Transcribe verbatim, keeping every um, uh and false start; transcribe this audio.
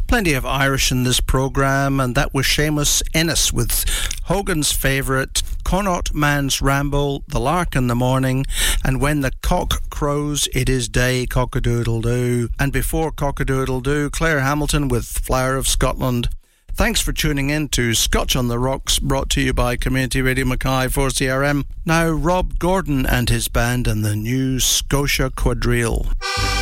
Plenty of Irish in this programme, and that was Seamus Ennis with Hogan's favourite, Connaught Man's Ramble, The Lark in the Morning, and When the Cock Crows It Is Day, Cock-a-doodle-doo. And before Cock-a-doodle-doo, Claire Hamilton with Flower of Scotland. Thanks for tuning in to Scotch on the Rocks, brought to you by Community Radio Mackay four C R M. Now Rob Gordon and his band and the new Scotia Quadrille.